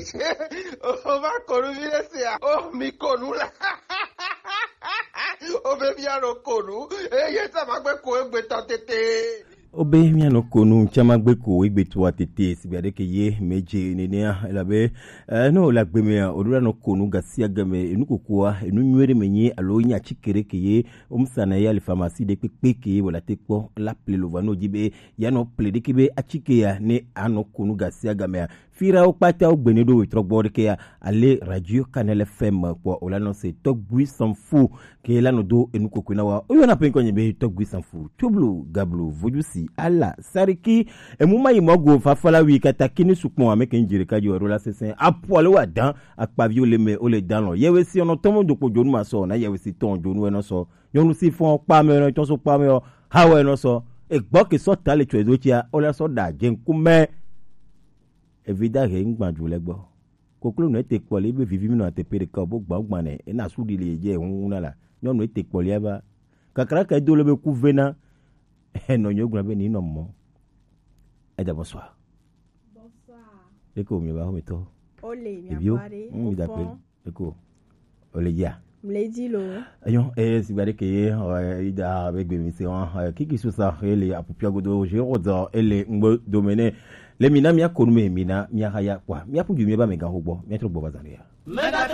On va conduire ça. Oh, mi conula. Oh, baby, I don't conu. Eh, yes, I'm going to go with Tante. Obe miano konu chama gbeko igbetu atete sibiade ke ye meje nenia elabe no la gbemea odura no konu gasia game enukokua enunwere menye alo nya chikere ke ye omsana ya le pharmacie de pekeke wala tekpo la plelova no jibe ya no plede kibe achike ya ne ano konu gasia game fira okpata ogbenedo witrogbode ke ya ale radio Canal FM kwa olano se togui sans fou ke la no do enukokuna wa oyona penko nyebe togui sans fou tublu gablu vojusi ala sariki emuma imogo fafala wi katakini sukmo ameke njire kaji orola sesen apoale wa dan akpavi ole me ole dan lo yewe si ono tomo doko jonu ma so na yewe si ton jonu eno so yonu si fon pa me no ton so pa me o hawe no so e gbo ke so ta le twezo chia ole so da jenkume evida he ngbanju le gbo koklo no te kwale be vivi mi no atepere ka bo gbangban ne e na sudi le je hunna la yonu e te kwale aba kakara ka do le be kuvena no nyoguna be ni no mo eda bonsoir. Eko mi ba ho meto ole mi apare mi da pe eko ole ya mledi lo ayon si bare ke ida avec be mi se on kiki so sa ele apupia godo je roda ele ngbo domene le mina mi akonu me mina mi haya kwa mi apuju mi ba me ga hogbo mi tro gbo bazania